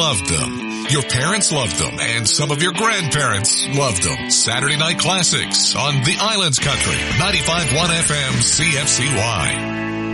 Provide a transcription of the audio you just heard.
loved them. Your parents loved them, and some of your grandparents loved them. Saturday Night Classics on the Islands Country, 95.1 FM CFCY.